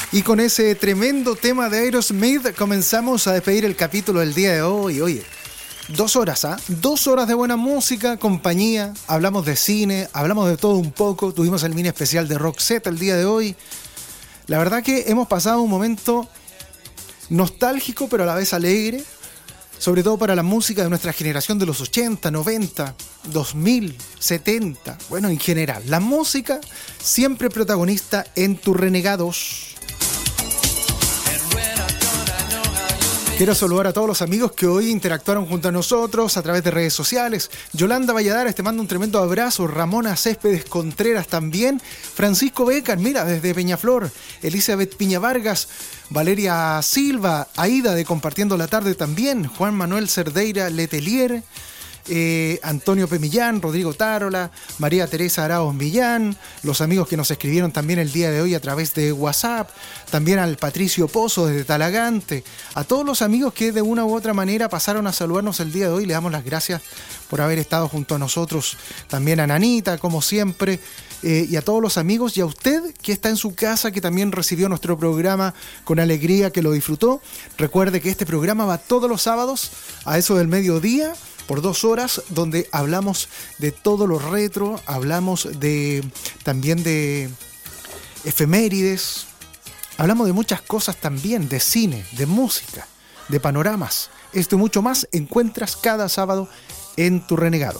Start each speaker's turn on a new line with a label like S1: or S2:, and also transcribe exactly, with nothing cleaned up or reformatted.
S1: Y con ese tremendo tema de Aerosmith comenzamos a despedir el capítulo del día de hoy. Oye, dos horas, ¿ah? ¿eh? Dos horas de buena música, compañía. Hablamos de cine, hablamos de todo un poco. Tuvimos el mini especial de Roxette el día de hoy. La verdad que hemos pasado un momento nostálgico, pero a la vez alegre. Sobre todo para la música de nuestra generación de los ochenta, noventa, dos mil, setenta. Bueno, en general, la música siempre protagonista en Tu Renegados. Quiero saludar a todos los amigos que hoy interactuaron junto a nosotros a través de redes sociales. Yolanda Valladares, te mando un tremendo abrazo. Ramona Céspedes Contreras también. Francisco Becar, mira, desde Peñaflor. Elizabeth Piña Vargas. Valeria Silva. Aida de Compartiendo la Tarde también. Juan Manuel Cerdeira Letelier. Eh, Antonio P. Millán, Rodrigo Tarola, María Teresa Arauz Millán, los amigos que nos escribieron también el día de hoy a través de WhatsApp, también al Patricio Pozo desde Talagante, a todos los amigos que de una u otra manera pasaron a saludarnos el día de hoy, le damos las gracias por haber estado junto a nosotros, también a Nanita, como siempre, eh, y a todos los amigos, y a usted que está en su casa, que también recibió nuestro programa con alegría, que lo disfrutó. Recuerde que este programa va todos los sábados a eso del mediodía, por dos horas, donde hablamos de todo lo retro, hablamos de también de efemérides, hablamos de muchas cosas también, de cine, de música, de panoramas. Esto y mucho más encuentras cada sábado en Tu Renegado.